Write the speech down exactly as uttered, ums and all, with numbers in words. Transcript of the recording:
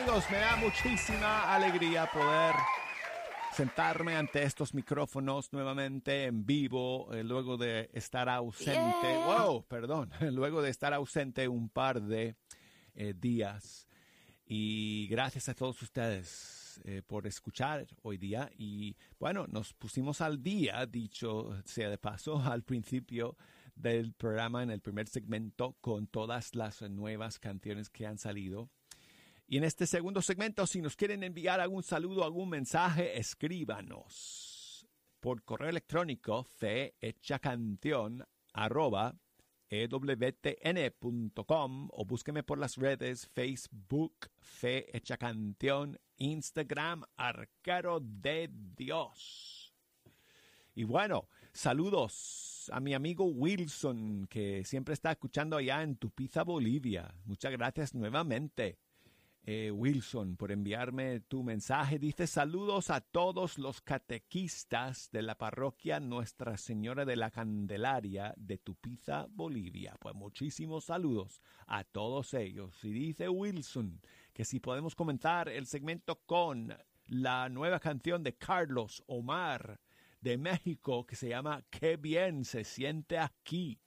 amigos, me da muchísima alegría poder sentarme ante estos micrófonos nuevamente en vivo, eh, luego de estar ausente, yeah. wow, perdón, luego de estar ausente un par de eh, días. Y gracias a todos ustedes eh, por escuchar hoy día. Y bueno, nos pusimos al día, dicho sea de paso, al principio del programa, en el primer segmento, con todas las nuevas canciones que han salido. Y en este segundo segmento, si nos quieren enviar algún saludo, algún mensaje, escríbanos por correo electrónico fehechacanción arroba e w t n punto com o búsqueme por las redes Facebook, Fehechacanción, Instagram, Arquero de Dios. Y bueno, saludos a mi amigo Wilson, que siempre está escuchando allá en Tupiza, Bolivia. Muchas gracias nuevamente. Eh, Wilson, por enviarme tu mensaje. Dice: saludos a todos los catequistas de la parroquia Nuestra Señora de la Candelaria de Tupiza, Bolivia. Pues muchísimos saludos a todos ellos. Y dice Wilson que si podemos comenzar el segmento con la nueva canción de Carlos Omar de México, que se llama Qué bien se siente aquí.